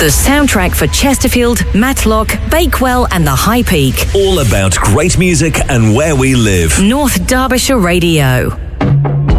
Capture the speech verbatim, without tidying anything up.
The soundtrack for Chesterfield, Matlock, Bakewell and the High Peak. All about great music and where we live. North Derbyshire Radio.